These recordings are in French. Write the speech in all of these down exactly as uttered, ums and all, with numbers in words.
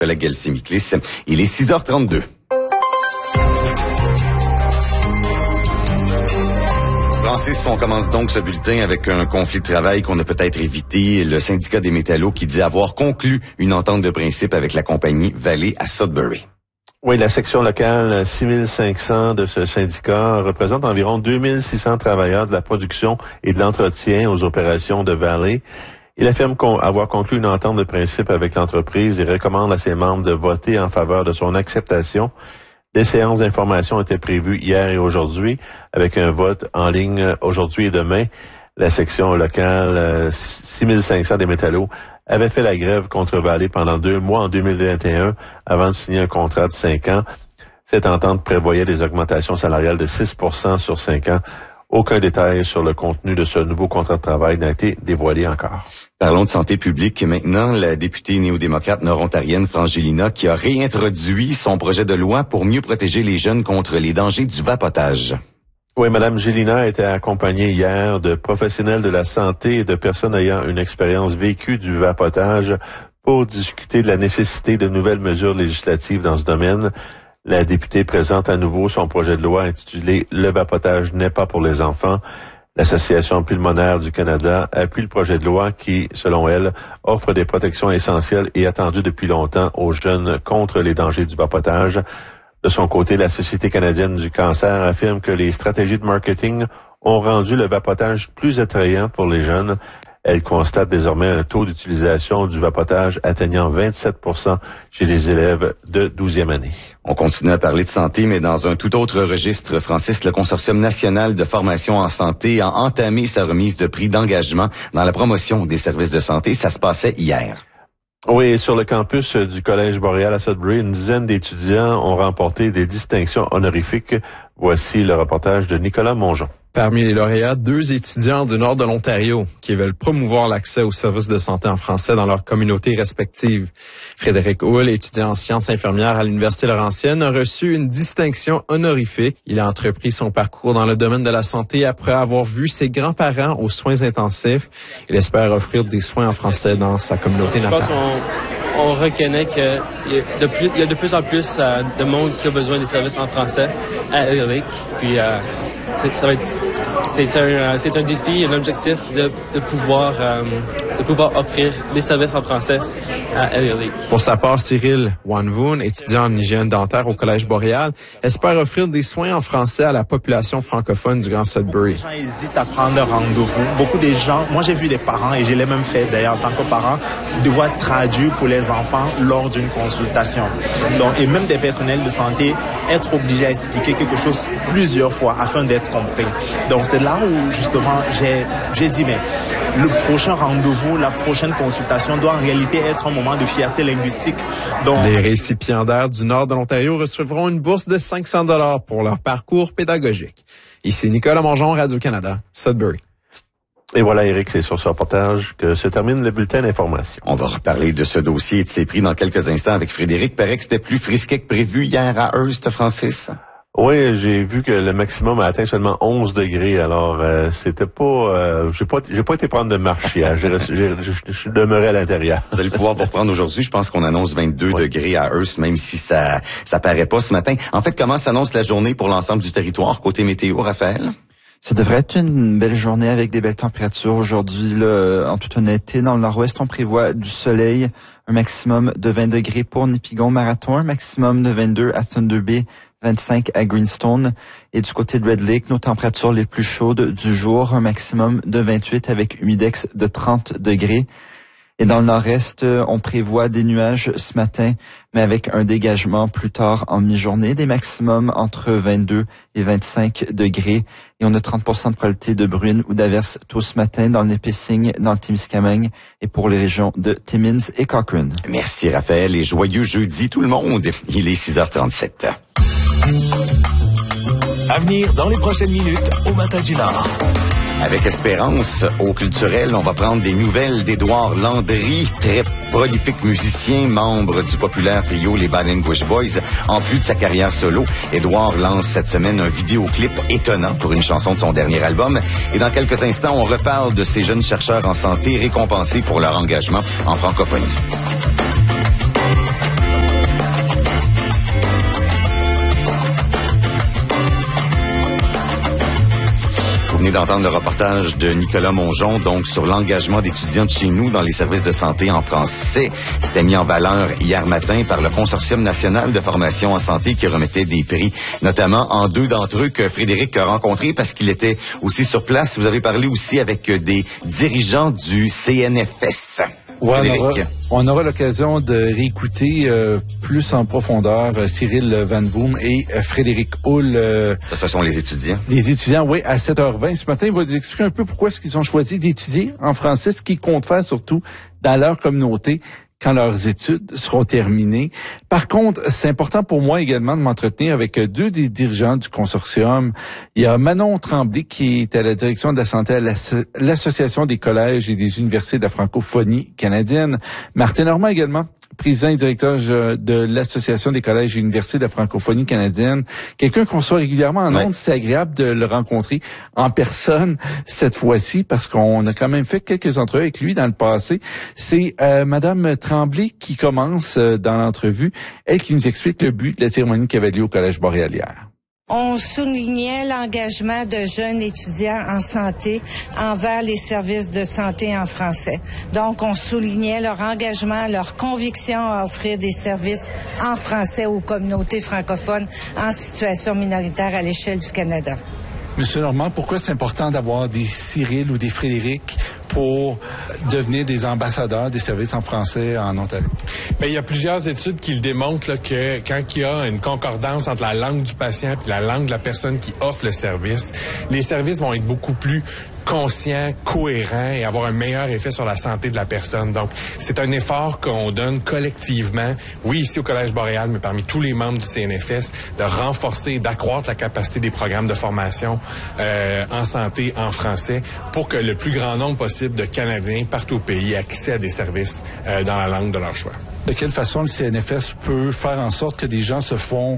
Collègue Elsie Miklis. Il est six heures trente-deux. Francis, on commence donc ce bulletin avec un conflit de travail qu'on a peut-être évité. Le syndicat des métallos qui dit avoir conclu une entente de principe avec la compagnie Valley à Sudbury. Oui, la section locale six mille cinq cents de ce syndicat représente environ deux mille six cents travailleurs de la production et de l'entretien aux opérations de Valley. Il affirme avoir conclu une entente de principe avec l'entreprise et recommande à ses membres de voter en faveur de son acceptation. Des séances d'information étaient prévues hier et aujourd'hui, avec un vote en ligne aujourd'hui et demain. La section locale six mille cinq cents des métallos avait fait la grève contre Valley pendant deux mois en deux mille vingt et un avant de signer un contrat de cinq ans. Cette entente prévoyait des augmentations salariales de six pour cent sur cinq ans. Aucun détail sur le contenu de ce nouveau contrat de travail n'a été dévoilé encore. Parlons de santé publique maintenant. La députée néo-démocrate nord-ontarienne Frangélina qui a réintroduit son projet de loi pour mieux protéger les jeunes contre les dangers du vapotage. Oui, Madame Gélina a été accompagnée hier de professionnels de la santé et de personnes ayant une expérience vécue du vapotage pour discuter de la nécessité de nouvelles mesures législatives dans ce domaine. La députée présente à nouveau son projet de loi intitulé « Le vapotage n'est pas pour les enfants ». L'Association pulmonaire du Canada appuie le projet de loi qui, selon elle, offre des protections essentielles et attendues depuis longtemps aux jeunes contre les dangers du vapotage. De son côté, la Société canadienne du cancer affirme que les stratégies de marketing ont rendu le vapotage plus attrayant pour les jeunes. Elle constate désormais un taux d'utilisation du vapotage atteignant vingt-sept pour cent chez les élèves de douzième année. On continue à parler de santé, mais dans un tout autre registre, Francis, le Consortium national de formation en santé a entamé sa remise de prix d'engagement dans la promotion des services de santé. Ça se passait hier. Oui, sur le campus du Collège Boréal à Sudbury, une dizaine d'étudiants ont remporté des distinctions honorifiques. Voici le reportage de Nicolas Mongeon. Parmi les lauréats, deux étudiants du nord de l'Ontario qui veulent promouvoir l'accès aux services de santé en français dans leurs communautés respectives. Frédéric Houle, étudiant en sciences infirmières à l'Université Laurentienne, a reçu une distinction honorifique. Il a entrepris son parcours dans le domaine de la santé après avoir vu ses grands-parents aux soins intensifs. Il espère offrir des soins en français dans sa communauté natale. Je pense qu'on on reconnaît qu'il y a de plus, il y a de plus en plus euh, de monde qui a besoin des services en français à Eric. Puis euh, c'est, ça va être, c'est un, c'est un défi, un objectif de, de pouvoir, euh, de pouvoir offrir des services en français à Eric. Pour sa part, Cyril Wanvoon, étudiant en hygiène dentaire au Collège Boréal, espère offrir des soins en français à la population francophone du Grand Sudbury. Les gens hésitent à prendre rendez-vous. Beaucoup de gens, moi j'ai vu des parents, et je l'ai même fait d'ailleurs en tant que parent, devoir traduire pour les enfants lors d'une consultation. Donc, et même des personnels de santé, être obligés à expliquer quelque chose plusieurs fois afin d'être compris. Donc c'est là où justement j'ai, j'ai dit, mais le prochain rendez-vous, la prochaine consultation doit en réalité être un moment de fierté linguistique. Donc, les récipiendaires du nord de l'Ontario recevront une bourse de cinq cents dollars pour leur parcours pédagogique. Ici Nicolas Mongeon, Radio-Canada, Sudbury. Et voilà, Eric, c'est sur ce reportage que se termine le bulletin d'information. On va reparler de ce dossier et de ses prix dans quelques instants avec Frédéric. Paraît que c'était plus frisqué que prévu hier à Hearst, Francis. Oui, j'ai vu que le maximum a atteint seulement onze degrés. Alors, euh, c'était pas... Euh, j'ai pas j'ai pas été prendre de marche hier. J'ai, j'ai, je, je suis demeuré à l'intérieur. Vous allez pouvoir vous reprendre aujourd'hui. Je pense qu'on annonce vingt-deux oui. degrés à Hearst, même si ça ça paraît pas ce matin. En fait, comment s'annonce la journée pour l'ensemble du territoire côté météo, Raphaël? Ça devrait être une belle journée avec des belles températures aujourd'hui. Là, en toute honnêteté, dans le nord-ouest, on prévoit du soleil, un maximum de vingt degrés pour Nipigon-Marathon, un maximum de vingt-deux à Thunder Bay, vingt-cinq à Greenstone. Et du côté de Red Lake, nos températures les plus chaudes du jour, un maximum de vingt-huit avec humidex de trente degrés. Et dans le nord-est, on prévoit des nuages ce matin, mais avec un dégagement plus tard en mi-journée, des maximums entre vingt-deux et vingt-cinq degrés. Et on a trente pour cent de probabilité de bruine ou d'averse tôt ce matin dans le Nipissing, dans le Témiscamingue et pour les régions de Timmins et Cochrane. Merci Raphaël et joyeux jeudi tout le monde. Il est six heures trente-sept. À venir dans les prochaines minutes au Matin du Nord. Avec Espérance, au culturel, on va prendre des nouvelles d'Édouard Landry, très prolifique musicien, membre du populaire trio Les Bad English Boys. En plus de sa carrière solo, Édouard lance cette semaine un vidéoclip étonnant pour une chanson de son dernier album. Et dans quelques instants, on reparle de ces jeunes chercheurs en santé récompensés pour leur engagement en francophonie. venez d'entendre le reportage de Nicolas Mongeon, donc sur l'engagement d'étudiants de chez nous dans les services de santé en français. C'était mis en valeur hier matin par le Consortium national de formation en santé qui remettait des prix, notamment en deux d'entre eux que Frédéric a rencontrés parce qu'il était aussi sur place. Vous avez parlé aussi avec des dirigeants du C N F S. Ouais, on aura, on aura l'occasion de réécouter euh, plus en profondeur euh, Cyril Van Boom et euh, Frédéric Hull. Euh, Ça, ce sont les étudiants. Les étudiants, oui, à sept heures vingt. Ce matin, il va nous expliquer un peu pourquoi est-ce qu'ils ont choisi d'étudier en français, ce qu'ils comptent faire surtout dans leur communauté quand leurs études seront terminées. Par contre, c'est important pour moi également de m'entretenir avec deux des dirigeants du consortium. Il y a Manon Tremblay qui est à la direction de la santé à l'Association des collèges et des universités de la francophonie canadienne. Martin Normand également, président et directeur de l'Association des collèges et universités de la francophonie canadienne. Quelqu'un qu'on soit régulièrement en ouais. ondes, c'est agréable de le rencontrer en personne cette fois-ci parce qu'on a quand même fait quelques entrevues avec lui dans le passé. C'est euh, Madame Tremblay qui commence euh, dans l'entrevue, elle qui nous explique le but de la cérémonie qui avait lieu au Collège Boréal hier. On soulignait l'engagement de jeunes étudiants en santé envers les services de santé en français. Donc, on soulignait leur engagement, leur conviction à offrir des services en français aux communautés francophones en situation minoritaire à l'échelle du Canada. Monsieur Normand, pourquoi c'est important d'avoir des Cyril ou des Frédéric pour devenir des ambassadeurs des services en français en Ontario? Bien, il y a plusieurs études qui le démontrent là, que quand il y a une concordance entre la langue du patient et la langue de la personne qui offre le service, les services vont être beaucoup plus conscients, cohérents et avoir un meilleur effet sur la santé de la personne. Donc, c'est un effort qu'on donne collectivement, oui, ici au Collège Boréal, mais parmi tous les membres du C N F S, de renforcer, d'accroître la capacité des programmes de formation euh, en santé en français pour que le plus grand nombre possible de Canadiens partout au pays aient accès à des services euh, dans la langue de leur choix. De quelle façon le C N F S peut faire en sorte que des gens se font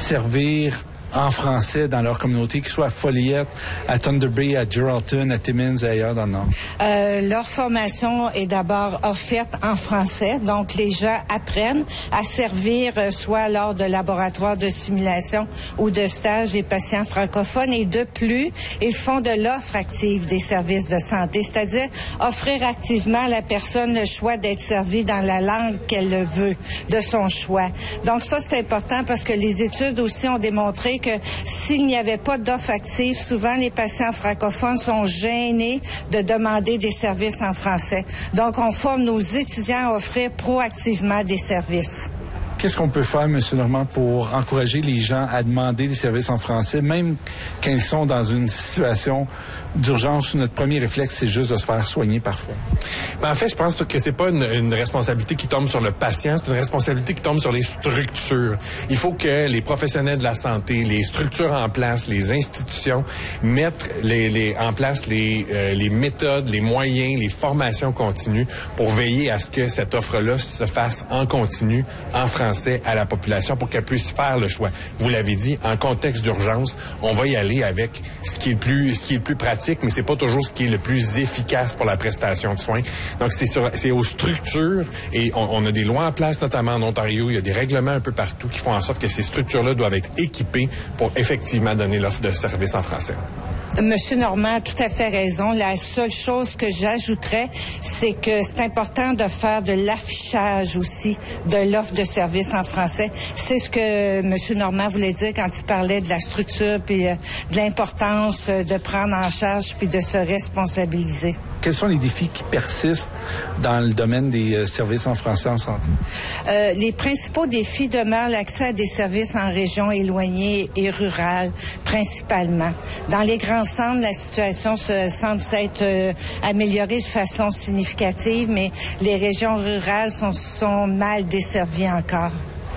servir en français dans leur communauté, qu'ils soient à Folliette, à Thunder Bay, à Geraldton, à Timmins et ailleurs dans le Nord? Euh, leur formation est d'abord offerte en français, donc les gens apprennent à servir euh, soit lors de laboratoires de simulation ou de stages des patients francophones et de plus, ils font de l'offre active des services de santé, c'est-à-dire offrir activement à la personne le choix d'être servie dans la langue qu'elle le veut, de son choix. Donc ça, c'est important parce que les études aussi ont démontré que s'il n'y avait pas d'offre active, souvent les patients francophones sont gênés de demander des services en français. Donc, on forme nos étudiants à offrir proactivement des services. Qu'est-ce qu'on peut faire, M. Normand, pour encourager les gens à demander des services en français, même quand ils sont dans une situation d'urgence où notre premier réflexe, c'est juste de se faire soigner parfois? Ben en fait, je pense que c'est pas une, une responsabilité qui tombe sur le patient, c'est une responsabilité qui tombe sur les structures. Il faut que les professionnels de la santé, les structures en place, les institutions mettent les, les, en place les, euh, les méthodes, les moyens, les formations continues pour veiller à ce que cette offre-là se fasse en continu, en français, à la population pour qu'elle puisse faire le choix. Vous l'avez dit, en contexte d'urgence, on va y aller avec ce qui est le plus, ce qui est le plus pratique, mais c'est pas toujours ce qui est le plus efficace pour la prestation de soins. Donc, c'est sur, c'est aux structures et on, on a des lois en place, notamment en Ontario. Il y a des règlements un peu partout qui font en sorte que ces structures-là doivent être équipées pour effectivement donner l'offre de services en français. Monsieur Normand a tout à fait raison. La seule chose que j'ajouterais, c'est que c'est important de faire de l'affichage aussi de l'offre de services en français. C'est ce que Monsieur Normand voulait dire quand il parlait de la structure puis euh, de l'importance euh, de prendre en charge puis de se responsabiliser. Quels sont les défis qui persistent dans le domaine des euh, services en français en santé? Euh, les principaux défis demeurent l'accès à des services en régions éloignées et rurales, principalement. Dans les grands centres, la situation se, semble s'être euh, améliorée de façon significative, mais les régions rurales sont, sont mal desservies encore.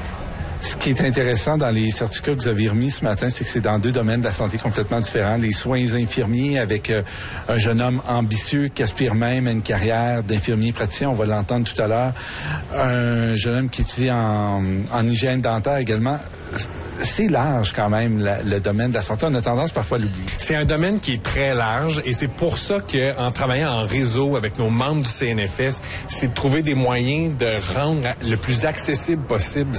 Ce qui est intéressant dans les certificats que vous avez remis ce matin, c'est que c'est dans deux domaines de la santé complètement différents. Les soins infirmiers avec euh, un jeune homme ambitieux qui aspire même à une carrière d'infirmier praticien, on va l'entendre tout à l'heure. Un jeune homme qui étudie en, en hygiène dentaire également. C'est large quand même, la, le domaine de la santé. On a tendance parfois à l'oublier. C'est un domaine qui est très large et c'est pour ça qu'en travaillant en réseau avec nos membres du C N F S, c'est de trouver des moyens de rendre le plus accessible possible